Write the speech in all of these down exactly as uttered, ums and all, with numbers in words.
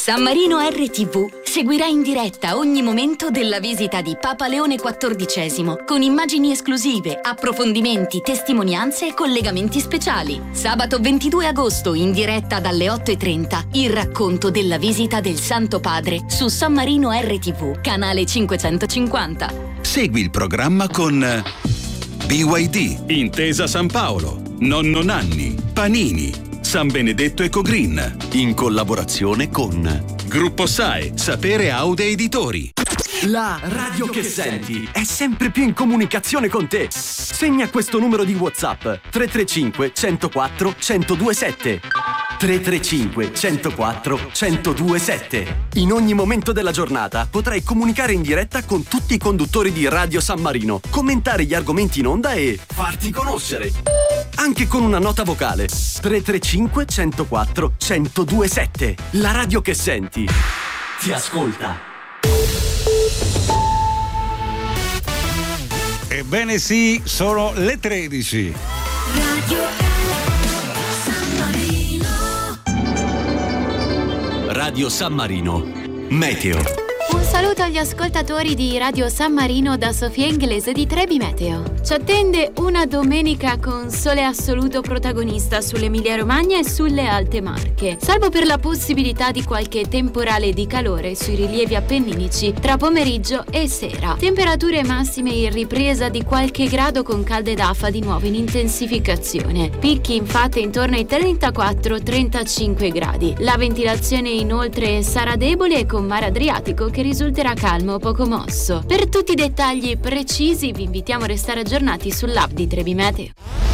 San Marino R T V seguirà in diretta ogni momento della visita di Papa Leone quattordicesimo, con immagini esclusive, approfondimenti, testimonianze e collegamenti speciali. Sabato ventidue agosto, in diretta dalle otto e trenta, il racconto della visita del Santo Padre su San Marino R T V, canale cinquecentocinquanta. Segui il programma con B Y D, Intesa San Paolo, Nonno Nanni, Panini, San Benedetto Ecogreen, in collaborazione con Gruppo S A E, Sapere Aude Editori. La radio che senti è sempre più in comunicazione con te. Segna questo numero di WhatsApp: tre tre cinque, uno zero quattro, uno zero due sette. tre tre cinque, uno zero quattro, uno zero due sette. In ogni momento della giornata potrai comunicare in diretta con tutti i conduttori di Radio San Marino, commentare gli argomenti in onda e farti conoscere. Anche con una nota vocale. tre tre cinque, uno zero quattro, uno zero due sette. La radio che senti ti ascolta. Ebbene sì, sono le tredici. Radio Radio San Marino. Meteo. Un saluto agli ascoltatori di Radio San Marino da Sofia Inglese di Trebi Meteo. Ci attende una domenica con sole assoluto protagonista sull'Emilia Romagna e sulle Alte Marche, salvo per la possibilità di qualche temporale di calore sui rilievi appenninici tra pomeriggio e sera. Temperature massime in ripresa di qualche grado con calde d'afa di nuovo in intensificazione. Picchi infatti intorno ai trentaquattro trentacinque gradi. La ventilazione inoltre sarà debole e con mare Adriatico che risulterà calmo o poco mosso. Per tutti i dettagli precisi vi invitiamo a restare aggiornati sull'app di Trebi Meteo.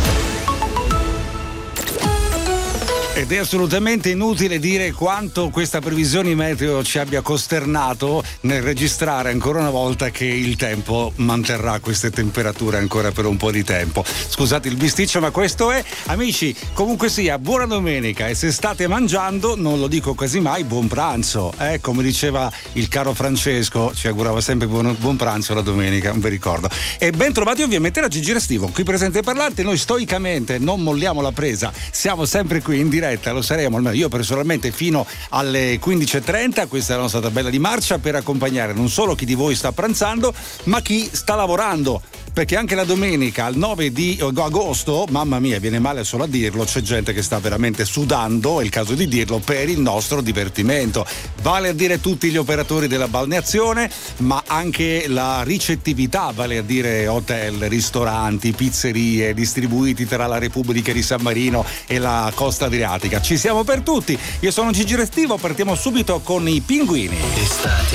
Ed è assolutamente inutile dire quanto questa previsione meteo ci abbia costernato nel registrare ancora una volta che il tempo manterrà queste temperature ancora per un po' di tempo. Scusate il bisticcio, ma questo è. Amici, comunque sia, buona domenica, e se state mangiando, non lo dico quasi mai, buon pranzo. Eh, come diceva il caro Francesco, ci augurava sempre buon, buon pranzo la domenica, non vi ricordo. E ben trovati ovviamente da Gigi Restivo, qui presente e parlante. Noi stoicamente non molliamo la presa, siamo sempre qui in diretta. Lo saremo, almeno io personalmente, fino alle quindici e trenta. Questa è la nostra tabella di marcia per accompagnare non solo chi di voi sta pranzando, ma chi sta lavorando, perché anche la domenica al nove di agosto, mamma mia, viene male solo a dirlo, c'è gente che sta veramente sudando, è il caso di dirlo, per il nostro divertimento, vale a dire tutti gli operatori della balneazione, ma anche la ricettività, vale a dire hotel, ristoranti, pizzerie distribuiti tra la Repubblica di San Marino e la costa adriatica. Ci siamo per tutti. Io sono Gigi Restivo, partiamo subito con i pinguini. Estate